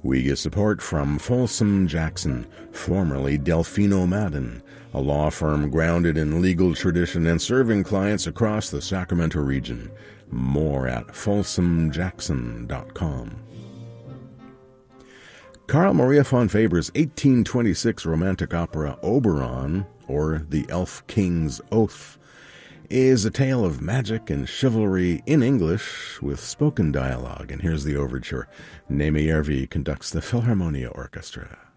We get support from Folsom Jackson, formerly Delfino Madden, a law firm grounded in legal tradition and serving clients across the Sacramento region. More at folsomjackson.com. Carl Maria von Weber's 1826 romantic opera Oberon, or The Elf King's Oath, is a tale of magic and chivalry in English with spoken dialogue. And here's the overture. Némi Järvi conducts the Philharmonia Orchestra.